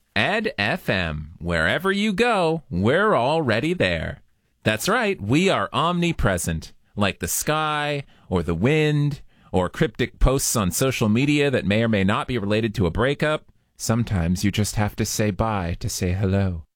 Ed FM. Wherever you go, we're already there. That's right, we are omnipresent, like the sky, or the wind, or cryptic posts on social media that may or may not be related to a breakup. Sometimes you just have to say bye to say hello.